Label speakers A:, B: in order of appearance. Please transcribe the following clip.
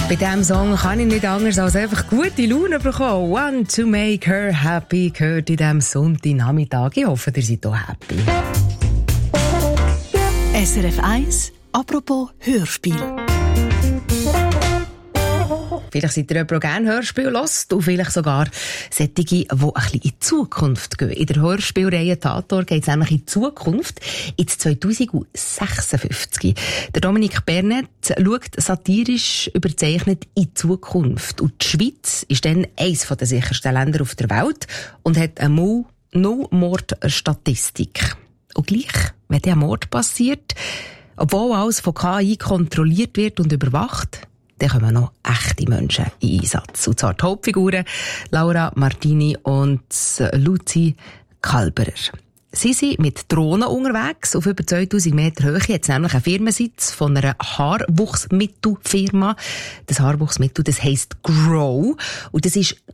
A: Bei diesem Song kann ich nicht anders als einfach gute Laune bekommen. Want to make her happy gehört in diesem Sonntagnachmittag. Ich hoffe, ihr seid auch happy.
B: SRF 1, apropos Hörspiel.
A: Vielleicht seid ihr jemand, der gerne Hörspiel hört und vielleicht sogar solche, die ein bisschen in die Zukunft gehen. In der Hörspielreihe Tatort geht es nämlich in die Zukunft, ins 2056. Der Dominik Bernett schaut satirisch überzeichnet in die Zukunft. Und die Schweiz ist dann eines der sichersten Länder auf der Welt und hat eine No-Mord-Statistik. Und gleich, wenn der Mord passiert, obwohl alles von KI kontrolliert wird und überwacht, dann kommen noch echte Menschen in Einsatz. Und zwar die Hauptfiguren Laura Martini und Luzi Kalberer. Sie sind mit Drohnen unterwegs auf über 2000 Meter Höhe. Jetzt nämlich einen Firmensitz von einer Haarwuchsmittelfirma. Das Haarwuchsmittel, das heisst Grow. Und das ist